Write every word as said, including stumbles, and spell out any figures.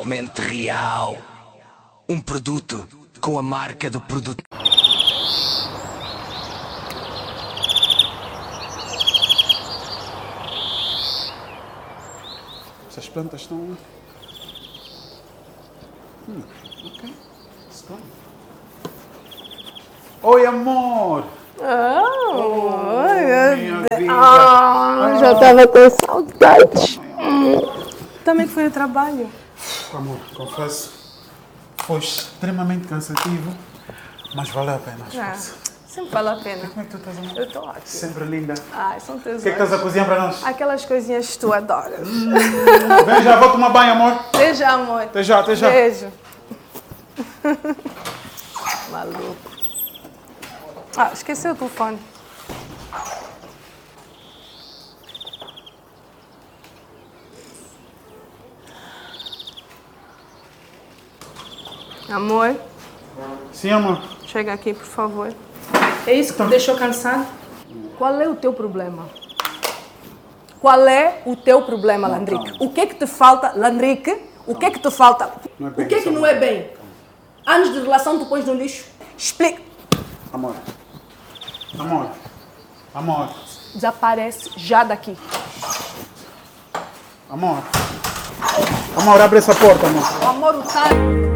totalmente real. Um produto com a marca do produto. Essas plantas estão... Hum, ok. Estão. Oi, amor! Oh, oh minha vida! Ah, já estava com saudades. Hum. Também foi o trabalho. Amor, confesso, foi extremamente cansativo, mas valeu a pena, Ah, sempre vale a pena. Como é que tu estás, amor? Eu estou ótima. Sempre linda. Ai, são teus O que é que estás a cozinhar para nós? Aquelas coisinhas que tu adoras. Hum, vem já, vou tomar banho, amor. Até já, amor. Até já, até já. Beijo. Maluco. Ah, esqueceu o telefone. Amor, Sim, amor. chega aqui, por favor. É isso que te deixou cansado? Qual é o teu problema? Qual é o teu problema, Landrique? O que é que te falta, Landrique? O que é que te falta? Não é bem O que é que não é bem? Anos de relação tu pões no lixo? Explica. Amor. Amor. Amor. Desaparece já daqui. Amor. Amor, abre essa porta, amor. O amor, o tá...